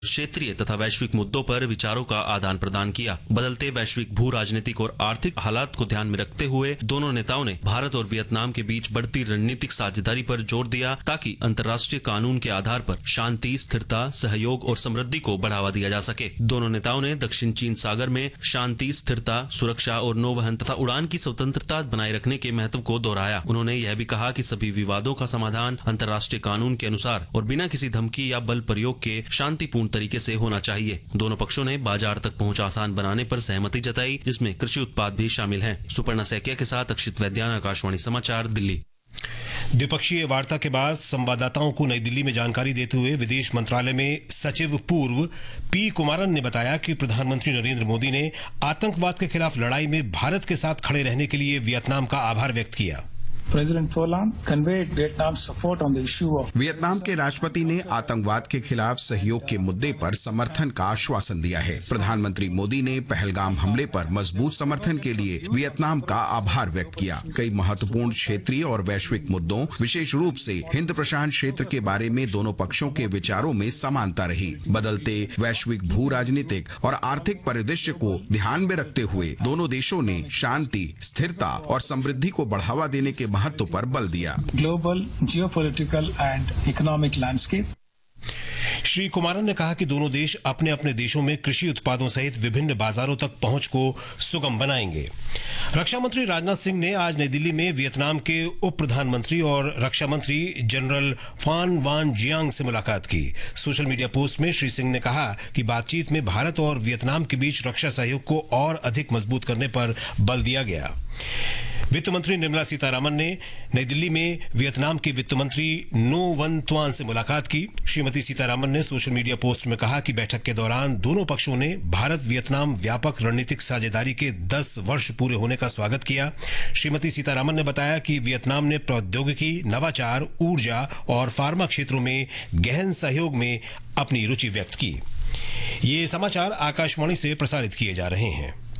क्षेत्रीय तथा वैश्विक मुद्दों पर विचारों का आदान प्रदान किया। बदलते वैश्विक भू राजनीतिक और आर्थिक हालात को ध्यान में रखते हुए दोनों नेताओं ने भारत और वियतनाम के बीच बढ़ती रणनीतिक साझेदारी पर जोर दिया ताकि अंतर्राष्ट्रीय कानून के आधार पर शांति, स्थिरता, सहयोग और समृद्धि को बढ़ावा दिया जा सके। दोनों नेताओं ने दक्षिण चीन सागर में शांति, स्थिरता, सुरक्षा और नौवहन तथा उड़ान की स्वतंत्रता बनाए रखने के महत्व को दोहराया। उन्होंने यह भी कहा कि सभी विवादों का समाधान अंतर्राष्ट्रीय कानून के अनुसार और बिना किसी धमकी या बल प्रयोग के शांतिपूर्ण तरीके से होना चाहिए। दोनों पक्षों ने बाजार तक पहुंच आसान बनाने पर सहमति जताई, जिसमें कृषि उत्पाद भी शामिल हैं। सुपर्णा सैकिया के साथ अक्षित वैद्यान, आकाशवाणी समाचार, दिल्ली। द्विपक्षीय वार्ता के बाद संवाददाताओं को नई दिल्ली में जानकारी देते हुए विदेश मंत्रालय में सचिव पूर्व पी कुमारन ने बताया कि प्रधानमंत्री नरेंद्र मोदी ने आतंकवाद के खिलाफ लड़ाई में भारत के साथ खड़े रहने के लिए वियतनाम का आभार व्यक्त किया। वियतनाम के राष्ट्रपति ने आतंकवाद के खिलाफ सहयोग के मुद्दे पर समर्थन का आश्वासन दिया है। प्रधानमंत्री मोदी ने पहलगाम हमले पर मजबूत समर्थन के लिए वियतनाम का आभार व्यक्त किया। कई महत्वपूर्ण क्षेत्रीय और वैश्विक मुद्दों, विशेष रूप से हिंद प्रशांत क्षेत्र के बारे में दोनों पक्षों के विचारों में समानता रही। बदलते वैश्विक भू राजनीतिक और आर्थिक परिदृश्य को ध्यान में रखते हुए दोनों देशों ने शांति, स्थिरता और समृद्धि को बढ़ावा देने के महत्व पर बल दिया। Global geopolitical and economic landscape. Shri Kumaran ने कहा कि दोनों देश अपने अपने देशों में कृषि उत्पादों सहित विभिन्न बाजारों तक पहुंच को सुगम बनाएंगे। रक्षा मंत्री राजनाथ सिंह ने आज नई दिल्ली में वियतनाम के उप प्रधानमंत्री और रक्षा मंत्री जनरल फान वान जियांग से मुलाकात की। सोशल मीडिया पोस्ट में श्री सिंह ने कहा कि बातचीत में भारत और वियतनाम के बीच रक्षा सहयोग को और अधिक मजबूत करने पर बल दिया गया। वित्त मंत्री निर्मला सीतारामन ने नई दिल्ली में वियतनाम के वित्त मंत्री नो वन तुआन से मुलाकात की। श्रीमती सीतारामन ने सोशल मीडिया पोस्ट में कहा कि बैठक के दौरान दोनों पक्षों ने भारत वियतनाम व्यापक रणनीतिक साझेदारी के 10 वर्ष पूरे होने का स्वागत किया। श्रीमती सीतारामन ने बताया कि वियतनाम ने प्रौद्योगिकी, नवाचार, ऊर्जा और फार्मा क्षेत्रों में गहन सहयोग में अपनी रुचि व्यक्त की। ये समाचार आकाशवाणी से प्रसारित किए जा रहे हैं।